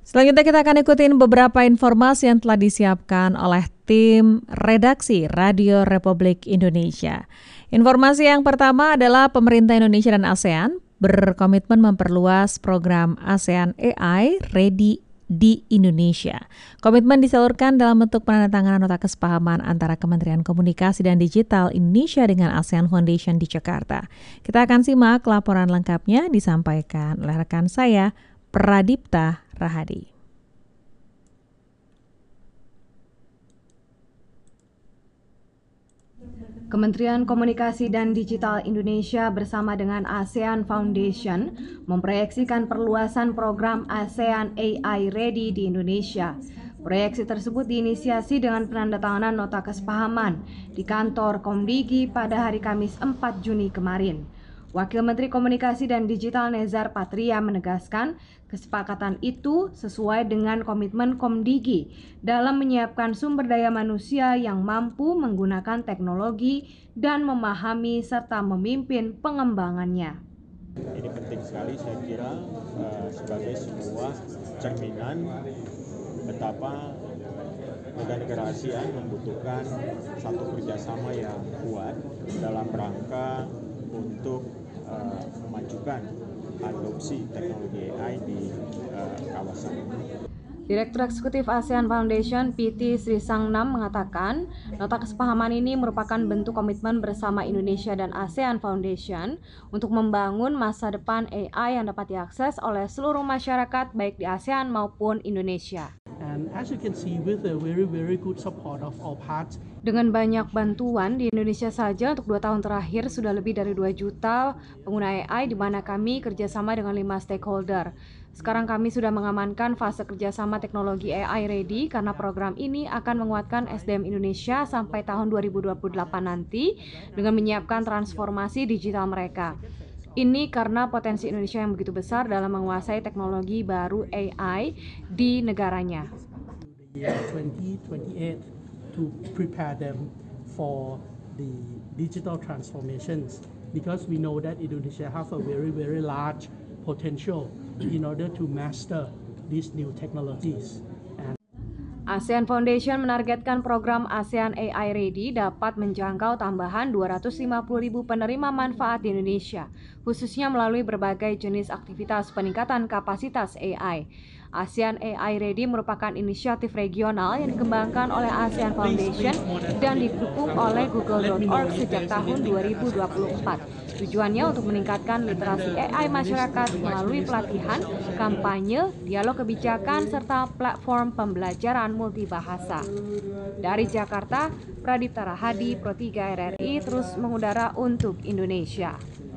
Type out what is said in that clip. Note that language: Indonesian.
Selanjutnya kita akan ikutin beberapa informasi yang telah disiapkan oleh tim redaksi Radio Republik Indonesia. Informasi yang pertama adalah pemerintah Indonesia dan ASEAN berkomitmen memperluas program ASEAN AI Ready di Indonesia. Komitmen disalurkan dalam bentuk penandatanganan nota kesepahaman antara Kementerian Komunikasi dan Digital Indonesia dengan ASEAN Foundation di Jakarta. Kita akan simak laporan lengkapnya disampaikan oleh rekan saya, Pradipta Rahadi. Kementerian Komunikasi dan Digital Indonesia bersama dengan ASEAN Foundation memproyeksikan perluasan program ASEAN AI Ready di Indonesia. Proyeksi tersebut diinisiasi dengan penandatanganan nota kesepahaman di kantor Komdigi pada hari Kamis 4 Juni kemarin. Wakil Menteri Komunikasi dan Digital Nezar Patria menegaskan kesepakatan itu sesuai dengan komitmen Komdigi dalam menyiapkan sumber daya manusia yang mampu menggunakan teknologi dan memahami serta memimpin pengembangannya. Ini penting sekali saya kira sebagai sebuah cerminan betapa negara-negara ASEAN membutuhkan satu kerjasama yang kuat dalam rangka untuk memajukan adopsi teknologi AI di kawasan ini. Direktur Eksekutif ASEAN Foundation PT Sri Sangnam mengatakan, nota kesepahaman ini merupakan bentuk komitmen bersama Indonesia dan ASEAN Foundation untuk membangun masa depan AI yang dapat diakses oleh seluruh masyarakat baik di ASEAN maupun Indonesia. And as you can see, with a very good support of all parts. Dengan banyak bantuan di Indonesia saja untuk 2 tahun terakhir sudah lebih dari 2 juta pengguna AI di mana kami kerjasama dengan 5 stakeholder. Sekarang kami sudah mengamankan fase kerjasama teknologi AI Ready karena program ini akan menguatkan SDM Indonesia sampai tahun 2028 nanti dengan menyiapkan transformasi digital mereka. Ini karena potensi Indonesia yang begitu besar dalam menguasai teknologi baru AI di negaranya. 2028 to prepare them for the digital transformations because we know that Indonesia have a very large potential in order to master these new technologies. ASEAN Foundation menargetkan program ASEAN AI Ready dapat menjangkau tambahan 250.000 penerima manfaat di Indonesia, khususnya melalui berbagai jenis aktivitas peningkatan kapasitas AI. ASEAN AI Ready merupakan inisiatif regional yang dikembangkan oleh ASEAN Foundation dan didukung oleh Google.org sejak tahun 2024. Tujuannya untuk meningkatkan literasi AI masyarakat melalui pelatihan, kampanye, dialog kebijakan, serta platform pembelajaran multibahasa. Dari Jakarta, Pradipta Rahadi, Pro 3 RRI terus mengudara untuk Indonesia.